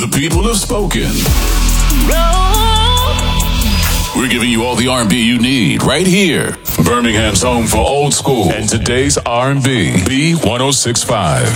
The people have spoken. We're giving you all the R&B you need right here. Birmingham's home for old school and today's R&B. B1065.